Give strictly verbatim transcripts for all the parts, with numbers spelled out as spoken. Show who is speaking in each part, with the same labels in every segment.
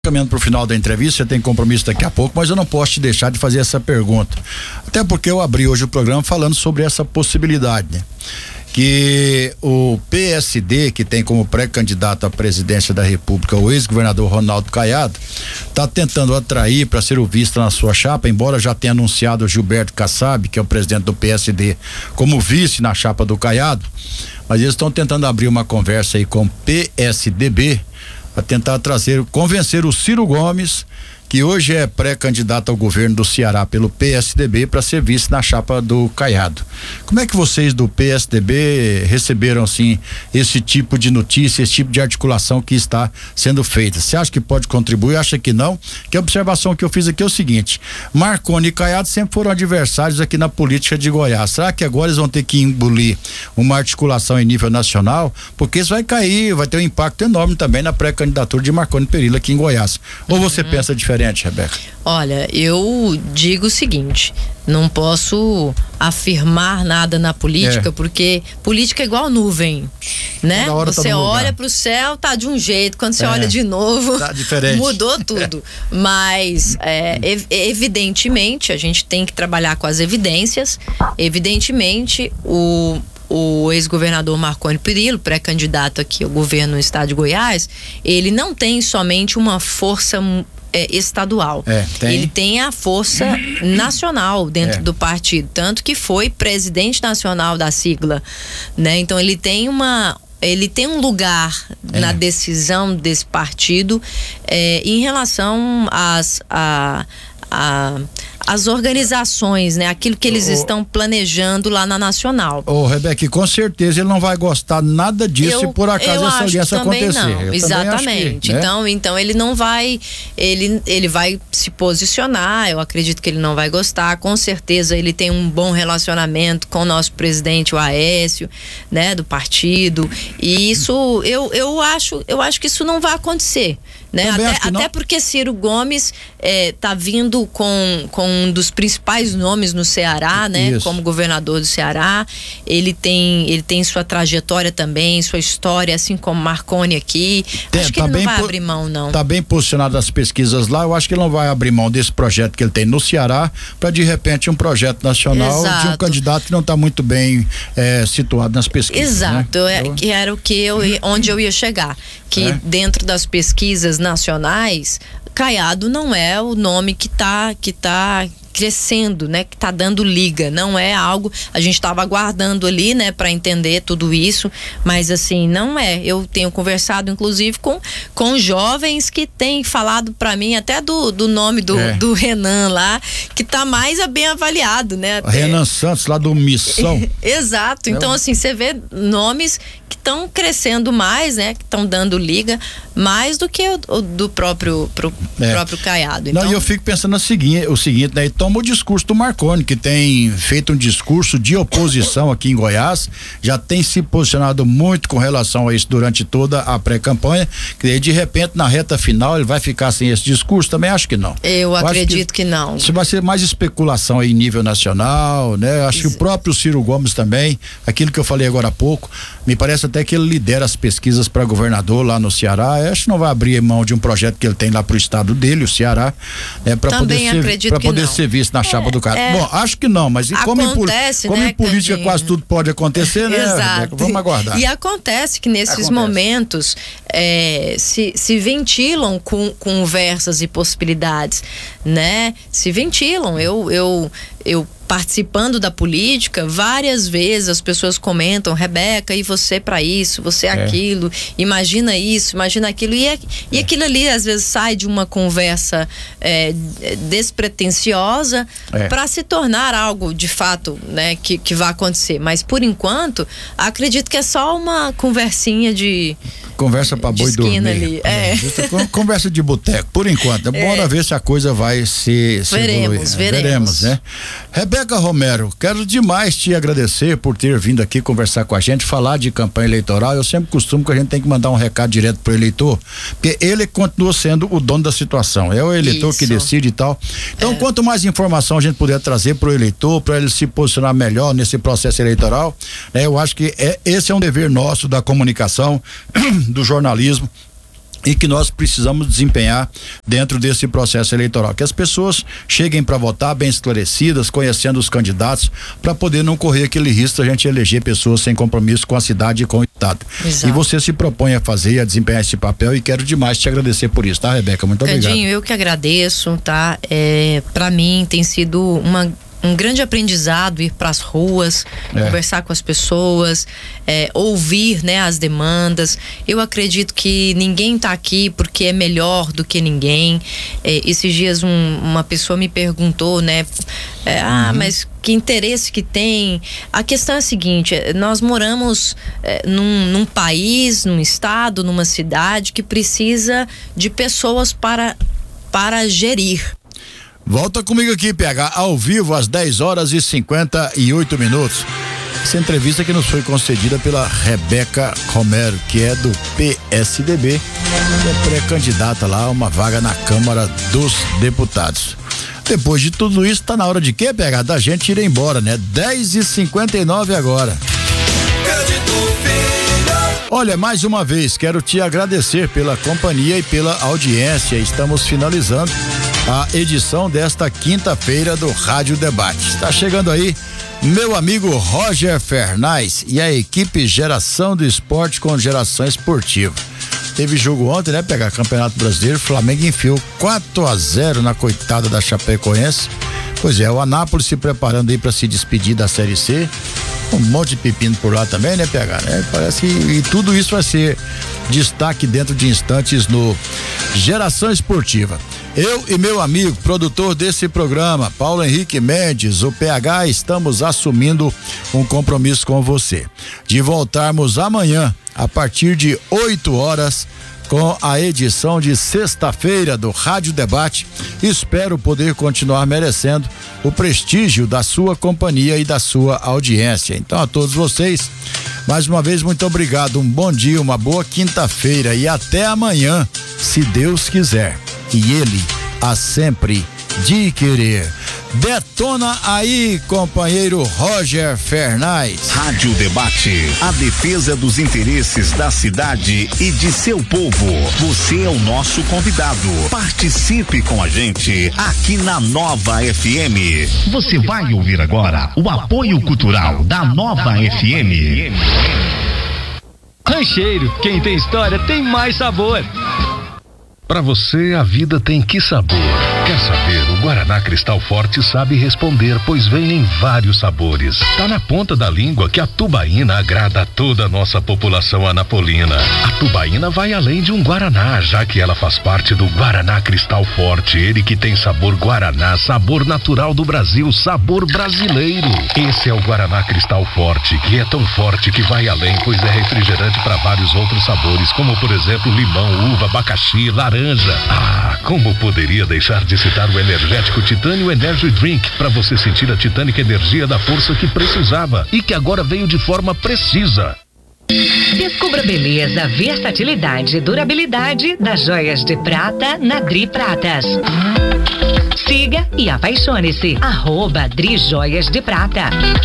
Speaker 1: Caminhando para o final da entrevista, você tem compromisso daqui a pouco, mas eu não posso te deixar de fazer essa pergunta. Até porque eu abri hoje o programa falando sobre essa possibilidade, né? Que o P S D, que tem como pré-candidato à presidência da República o ex-governador Ronaldo Caiado, está tentando atrair para ser o vice na sua chapa, embora já tenha anunciado o Gilberto Kassab, que é o presidente do P S D, como vice na chapa do Caiado, mas eles estão tentando abrir uma conversa aí com o P S D B para tentar trazer, convencer o Ciro Gomes, que hoje é pré-candidato ao governo do Ceará pelo P S D B, para ser vice na chapa do Caiado. Como é que vocês do P S D B receberam assim esse tipo de notícia, esse tipo de articulação que está sendo feita? Você acha que pode contribuir? Acha que não? Que a observação que eu fiz aqui é o seguinte: Marconi e Caiado sempre foram adversários aqui na política de Goiás. Será que agora eles vão ter que engolir uma articulação em nível nacional? Porque isso vai cair, vai ter um impacto enorme também na pré-candidatura de Marconi Perillo aqui em Goiás. Ou você uhum. pensa diferente, Rebeca?
Speaker 2: Olha, eu digo o seguinte: não posso afirmar nada na política, é. porque política é igual nuvem, né? Você olha para o céu, tá de um jeito, quando você é. olha de novo,
Speaker 1: tá diferente.
Speaker 2: Mudou tudo. Mas é, evidentemente a gente tem que trabalhar com as evidências. Evidentemente o O ex-governador Marconi Perillo, pré-candidato aqui ao governo do estado de Goiás, ele não tem somente uma força é, estadual.
Speaker 1: É, tem.
Speaker 2: Ele tem a força nacional dentro é. do partido, tanto que foi presidente nacional da sigla, né? Então ele tem uma ele tem um lugar é. na decisão desse partido é, em relação às a, a, as organizações, né? Aquilo que eles oh, estão planejando lá na Nacional.
Speaker 1: Ô, oh, Rebeca, com certeza ele não vai gostar nada disso se por acaso essa aliança acontecer.
Speaker 2: Não. Eu Exatamente. Que, né? Então, então ele não vai, ele, ele vai se posicionar. Eu acredito que ele não vai gostar. Com certeza ele tem um bom relacionamento com o nosso presidente, o Aécio, né? Do partido. E isso, eu, eu acho, eu acho que isso não vai acontecer. Né? Até, até porque Ciro Gomes é, tá vindo com, com um dos principais nomes no Ceará, né? Isso. Como governador do Ceará. Ele tem, ele tem sua trajetória também, sua história, assim como Marconi aqui. Tem, acho que tá ele não vai po- abrir mão, não.
Speaker 1: Tá bem posicionado nas pesquisas lá. Eu acho que ele não vai abrir mão desse projeto que ele tem no Ceará para de repente um projeto nacional. Exato. De um candidato que não está muito bem é, situado nas pesquisas.
Speaker 2: Exato,
Speaker 1: né?
Speaker 2: é, que era o que eu, onde eu ia chegar. Que é. dentro das pesquisas nacionais, Caiado não é o nome que tá, que tá crescendo, né? Que tá dando liga, não é algo, a gente estava aguardando ali, né? Para entender tudo isso, mas assim, não é, eu tenho conversado inclusive com, com jovens que têm falado para mim até do, do nome do, é. do Renan lá, que tá mais bem avaliado, né?
Speaker 1: Renan Santos lá do Missão.
Speaker 2: Exato, então é. assim, você vê nomes que estão crescendo mais, né? Que estão dando liga mais do que o, o do próprio pro, é. próprio Caiado. Então,
Speaker 1: não, e eu fico pensando o seguinte, o seguinte, né? Toma o discurso do Marconi, que tem feito um discurso de oposição aqui em Goiás, já tem se posicionado muito com relação a isso durante toda a pré-campanha, que aí de repente na reta final ele vai ficar sem esse discurso, também acho que não.
Speaker 2: Eu, eu acredito que, que não.
Speaker 1: Isso vai ser mais especulação aí em nível nacional, né? Acho isso. que o próprio Ciro Gomes também, aquilo que eu falei agora há pouco, me parece até que ele lidera as pesquisas para governador lá no Ceará. Eu acho que não vai abrir mão de um projeto que ele tem lá pro estado dele, o Ceará, né? Para poder ser, para poder ser visto na chapa é, do cara. É, Bom, acho que não, mas como, acontece, em, como né, em política Candinho? Quase tudo pode acontecer, né?
Speaker 2: Exato.
Speaker 1: Rebeca? Vamos aguardar.
Speaker 2: E acontece que nesses acontece. momentos é, se, se ventilam com conversas e possibilidades, né? Se ventilam. Eu, eu, eu participando da política, várias vezes as pessoas comentam: Rebeca, e você para isso, você é. aquilo, imagina isso, imagina aquilo, e, é, e é. aquilo ali às vezes sai de uma conversa é, despretensiosa é. para se tornar algo de fato, né, que, que vai acontecer, mas por enquanto acredito que é só uma conversinha de
Speaker 1: conversa para boi dormir
Speaker 2: ali. É.
Speaker 1: É. Conversa de boteco, por enquanto. É. Bora ver se a coisa vai se, se
Speaker 2: veremos, veremos,
Speaker 1: veremos, né? Rebeca Romero, quero demais te agradecer por ter vindo aqui conversar com a gente, falar de campanha eleitoral. Eu sempre costumo que a gente tem que mandar um recado direto pro eleitor, porque ele continua sendo o dono da situação, é o eleitor Isso. que decide e tal. Então, é. quanto mais informação a gente puder trazer pro eleitor, para ele se posicionar melhor nesse processo eleitoral, né, eu acho que é, esse é um dever nosso da comunicação, do jornalismo, e que nós precisamos desempenhar dentro desse processo eleitoral, que as pessoas cheguem para votar bem esclarecidas, conhecendo os candidatos, para poder não correr aquele risco de a gente eleger pessoas sem compromisso com a cidade e com o estado. Exato. E você se propõe a fazer, a desempenhar esse papel, e quero demais te agradecer por isso, tá, Rebeca? Muito obrigado.
Speaker 2: Candinho, eu que agradeço, tá? É, para mim tem sido uma um grande aprendizado ir para as ruas, é. conversar com as pessoas, é, ouvir, né, as demandas. Eu acredito que ninguém está aqui porque é melhor do que ninguém. É, esses dias um, uma pessoa me perguntou, né, é, ah, uhum. mas que interesse que tem? A questão é a seguinte: nós moramos é, num, num país, num estado, numa cidade que precisa de pessoas para, para gerir.
Speaker 1: Volta comigo aqui, P H, ao vivo às dez horas e cinquenta e oito minutos. Essa entrevista que nos foi concedida pela Rebeca Romero, que é do P S D B, é pré-candidata lá a uma vaga na Câmara dos Deputados. Depois de tudo isso, tá na hora de quê, P H? Da gente ir embora, né? dez e cinquenta e nove agora. Olha, mais uma vez, quero te agradecer pela companhia e pela audiência. Estamos finalizando a edição desta quinta-feira do Rádio Debate. Está chegando aí meu amigo Roger Fernais e a equipe Geração do Esporte com Geração Esportiva. Teve jogo ontem, né? Pegar Campeonato Brasileiro, Flamengo enfiou quatro a zero na coitada da Chapecoense. Pois é, o Anápolis se preparando aí para se despedir da Série C. Um monte de pepino por lá também, né, P H? Né? Parece que e tudo isso vai ser destaque dentro de instantes no Geração Esportiva. Eu e meu amigo, produtor desse programa, Paulo Henrique Mendes, o P H, estamos assumindo um compromisso com você, de voltarmos amanhã, a partir de oito horas, com a edição de sexta-feira do Rádio Debate. Espero poder continuar merecendo o prestígio da sua companhia e da sua audiência. Então, a todos vocês, mais uma vez, muito obrigado, um bom dia, uma boa quinta-feira e até amanhã, se Deus quiser. E Ele há sempre de querer. Detona aí, companheiro Roger Fernais.
Speaker 3: Rádio Debate, a defesa dos interesses da cidade e de seu povo. Você é o nosso convidado. Participe com a gente aqui na Nova F M. Você vai ouvir agora o apoio cultural da Nova F M.
Speaker 4: Rancheiro, quem tem história tem mais sabor.
Speaker 5: Para você, a vida tem que sabor. Quer saber? O Guaraná Cristal Forte sabe responder, pois vem em vários sabores. Tá na ponta da língua que a tubaína agrada a toda a nossa população anapolina. A tubaína vai além de um Guaraná, já que ela faz parte do Guaraná Cristal Forte. Ele que tem sabor Guaraná, sabor natural do Brasil, sabor brasileiro. Esse é o Guaraná Cristal Forte, que é tão forte que vai além, pois é refrigerante para vários outros sabores, como por exemplo limão, uva, abacaxi, laranja. Ah, como poderia deixar de citar o energético Titânio Energy Drink, para você sentir a titânica energia da força que precisava e que agora veio de forma precisa.
Speaker 6: Descubra a beleza, versatilidade e durabilidade das joias de prata na Dri Pratas. Siga e apaixone-se. Arroba Dri Joias de Prata.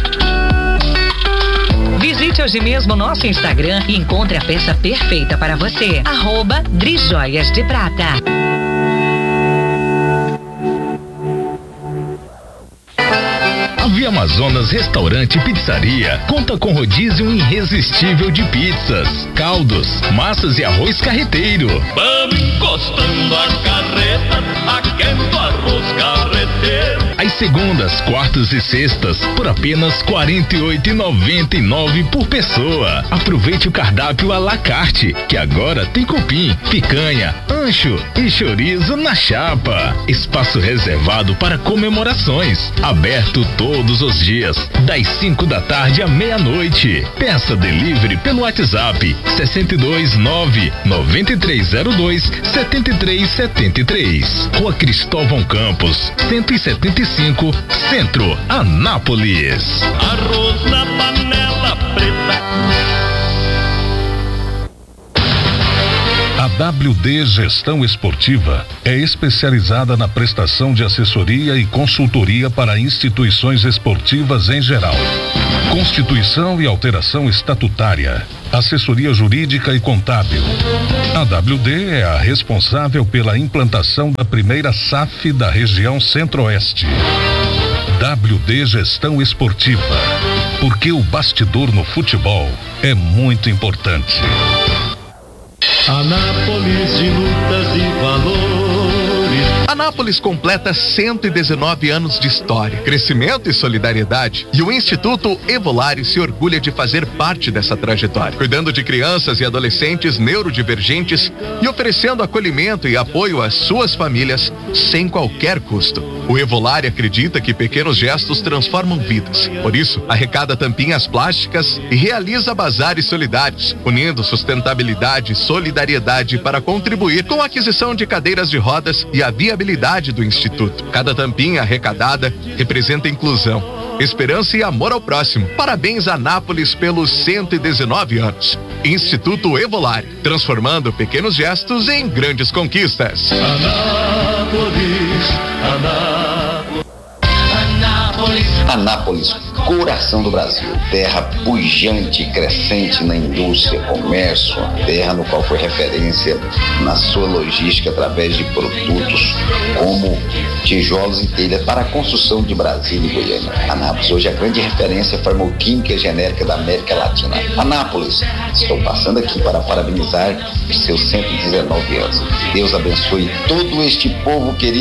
Speaker 6: Visite hoje mesmo nosso Instagram e encontre a peça perfeita para você. Arroba Dri Joias de Prata.
Speaker 3: A Via Amazonas Restaurante e Pizzaria conta com rodízio irresistível de pizzas, caldos, massas e arroz carreteiro.
Speaker 7: Vamos encostando a carreta, aquendo arroz carreteiro.
Speaker 3: Às segundas, quartas e sextas, por apenas quarenta e oito reais e noventa e nove centavos por pessoa. Aproveite o cardápio à la carte, que agora tem cupim, picanha, ancho e chorizo na chapa. Espaço reservado para comemorações. Aberto todos os dias, das cinco da tarde à meia-noite. Peça delivery pelo WhatsApp sessenta e dois, nove, noventa e três zero dois, setenta e três setenta e três. Rua Cristóvão Campos, cento e setenta e cinco, Centro, Anápolis.
Speaker 7: Arroz na panela preta.
Speaker 5: A W D Gestão Esportiva é especializada na prestação de assessoria e consultoria para instituições esportivas em geral. Constituição e alteração estatutária, assessoria jurídica e contábil. A W D é a responsável pela implantação da primeira S A F da região Centro-Oeste. W D Gestão Esportiva, porque o bastidor no futebol é muito importante.
Speaker 7: Anápolis de lutas e valores.
Speaker 8: Anápolis completa cento e dezenove anos de história, crescimento e solidariedade. E o Instituto Evolare se orgulha de fazer parte dessa trajetória, cuidando de crianças e adolescentes neurodivergentes e oferecendo acolhimento e apoio às suas famílias sem qualquer custo. O Evolare acredita que pequenos gestos transformam vidas. Por isso, arrecada tampinhas plásticas e realiza bazares solidários, unindo sustentabilidade e solidariedade para contribuir com a aquisição de cadeiras de rodas e a viabilidade do Instituto. Cada tampinha arrecadada representa inclusão, esperança e amor ao próximo. Parabéns a Anápolis pelos cento e dezenove anos. Instituto Evolare, transformando pequenos gestos em grandes conquistas.
Speaker 7: Anápolis, Anápolis.
Speaker 9: Anápolis, coração do Brasil, terra pujante e crescente na indústria, comércio, terra no qual foi referência na sua logística através de produtos como tijolos e telha para a construção de Brasília e Goiânia. Anápolis hoje é a grande referência farmacêutica genérica da América Latina. Anápolis, estou passando aqui para parabenizar os seus cento e dezenove anos. Deus abençoe todo este povo querido